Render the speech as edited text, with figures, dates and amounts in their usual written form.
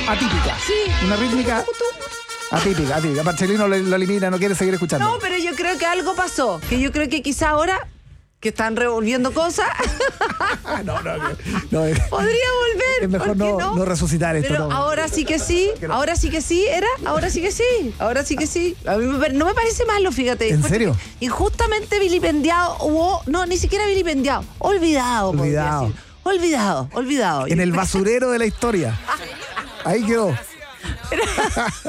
atípica. Sí. Una rítmica atípica. Marcelino lo elimina, no quiere seguir escuchando. No, pero yo creo que algo pasó. Que yo creo que quizá ahora que están revolviendo cosas. No, Podría volver. es mejor ¿por qué no resucitar esto. Pero no. ahora sí que sí. Ahora sí que sí. Ahora sí que sí. Ahora sí que sí. A mí no me parece malo, fíjate. ¿En serio? Injustamente vilipendiado. No, ni siquiera vilipendiado. Olvidado. podría decir. Olvidado. En el basurero de la historia. Ahí quedó.